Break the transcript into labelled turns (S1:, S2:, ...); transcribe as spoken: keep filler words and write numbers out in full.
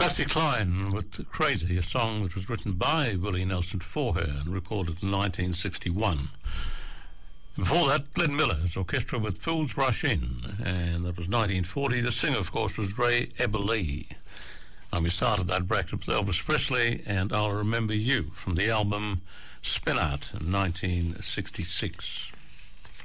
S1: Patsy Cline with Crazy, a song that was written by Willie Nelson for her and recorded in nineteen sixty-one. Before that, Glenn Miller's orchestra with Fools Rush In, and that was nineteen forty. The singer, of course, was Ray Eberle. And we started that bracket with Elvis Presley and I'll Remember You from the album Spin Out in nineteen sixty-six.